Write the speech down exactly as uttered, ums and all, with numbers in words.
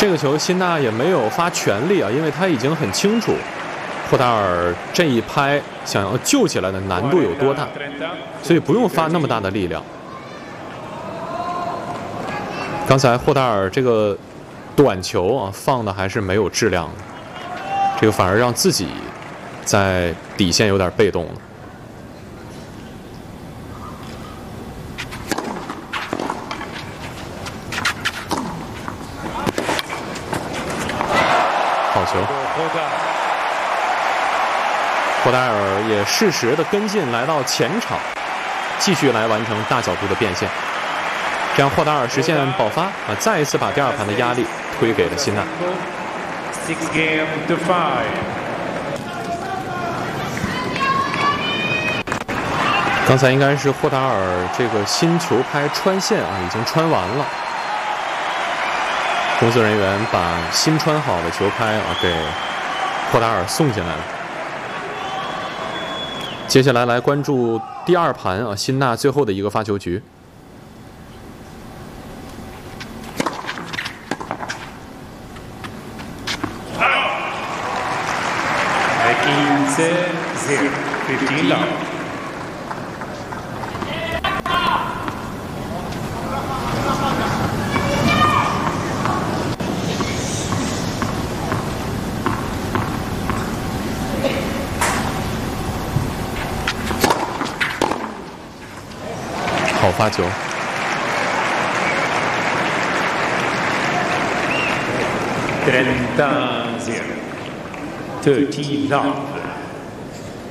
这个球辛纳也没有发全力啊，因为他已经很清楚霍达尔这一拍想要救起来的难度有多大，所以不用发那么大的力量。刚才霍达尔这个短球啊放的还是没有质量的，这个反而让自己在底线有点被动了。好球！霍达尔也适时的跟进，来到前场，继续来完成大角度的变线，这样霍达尔实现爆发啊，再一次把第二盘的压力推给了辛纳。刚才应该是霍达尔这个新球拍穿线啊，已经穿完了。工作人员把新穿好的球拍啊给霍达尔送进来了。接下来来关注第二盘啊，辛纳最后的一个发球局。好发球， trenta zero，thirty love。